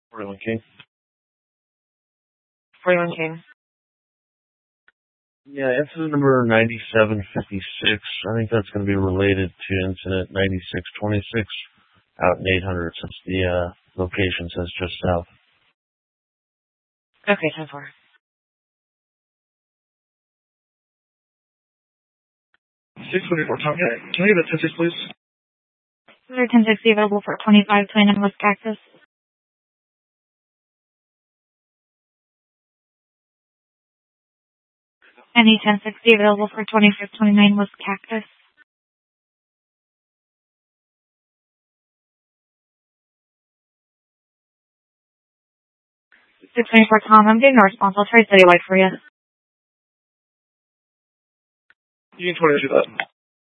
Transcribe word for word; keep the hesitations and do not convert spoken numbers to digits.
forty-one King. forty-one King. Yeah, incident number ninety-seven fifty-six. I think that's going to be related to incident ninety-six twenty-six out in eight hundred, since the uh, location says just south. Okay, ten four. six twenty-four, Tom. Can I, can I get a ten six, please? Is there ten sixty available for twenty-five twenty-nine West Cactus? Any ten sixty available for twenty-five twenty-nine West Cactus? six twenty-four Tom, I'm getting a response. I'll try citywide for you. You can twenty do that.